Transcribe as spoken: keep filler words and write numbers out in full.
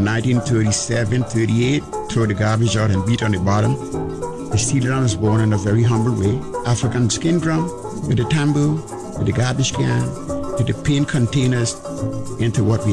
around nineteen thirty-seven, thirty-eight, throw the garbage out and beat on the bottom. The steel drum was born in a very humble way. African skin drum with the tambour, with the garbage can, with the paint containers into what we